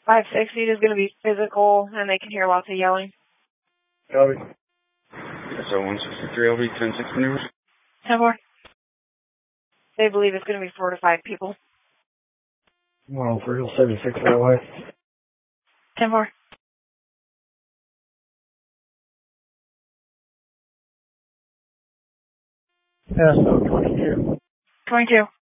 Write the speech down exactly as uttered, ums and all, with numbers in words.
five sixty is going to be physical, and they can hear lots of yelling. Copy. So one sixty-three L V, ten six maneuvers. ten four. They believe it's going to be four to five people. one oh three, seventy-six away. ten four. Yeah, so twenty-two. twenty-two.